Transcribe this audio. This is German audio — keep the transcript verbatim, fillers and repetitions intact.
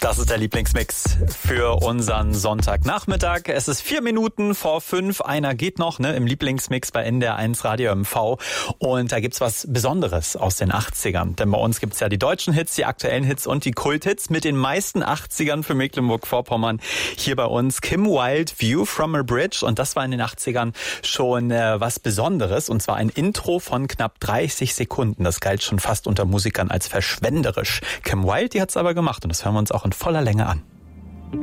Das ist der Lieblingsmix für unseren Sonntagnachmittag. Es ist vier Minuten vor fünf. Einer geht noch, ne, im Lieblingsmix bei N D R eins Radio M V. Und da gibt's was Besonderes aus den achtzigern. Denn bei uns gibt's ja die deutschen Hits, die aktuellen Hits und die Kulthits mit den meisten achtzigern für Mecklenburg-Vorpommern. Hier bei uns Kim Wilde, View from a Bridge. Und das war in den achtzigern schon äh, was Besonderes. Und zwar ein Intro von knapp dreißig Sekunden. Das galt schon fast unter Musikern als verschwenderisch. Kim Wilde, die hat's aber gemacht. Und das hören wir uns auch in voller Länge an.